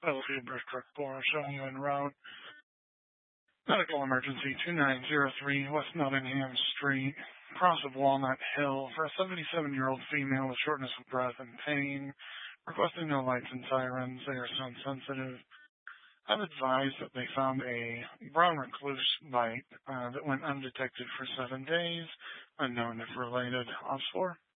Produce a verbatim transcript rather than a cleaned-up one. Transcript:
Bellevue District four showing you en route. Medical emergency two nine zero three West Nottingham Street, cross of Walnut Hill, for a seventy-seven-year-old female with shortness of breath and pain, requesting no lights and sirens. They are sound sensitive. I've advised that they found a brown recluse bite uh, that went undetected for seven days, unknown if related. Ops four.